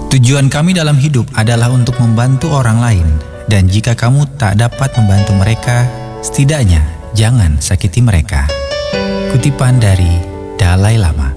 Tujuan kami dalam hidup adalah untuk membantu orang lain, dan jika kamu tak dapat membantu mereka, setidaknya jangan sakiti mereka. Kutipan dari Dalai Lama.